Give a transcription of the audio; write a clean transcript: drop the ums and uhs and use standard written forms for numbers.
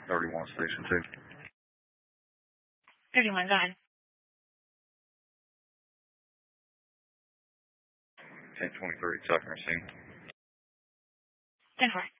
31 Station 2. 31, go ahead. 1023, Tucker, scene. 10-4.